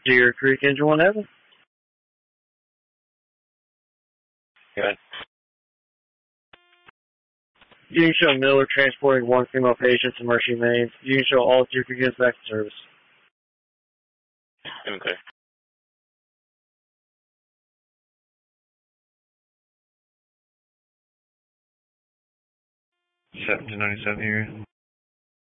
Deer Creek Engine 1 Heaven. Good. You can show Miller transporting one female patient to Mercy, Maine. You can show all Deer Creek units back to service. Okay. 1797 here.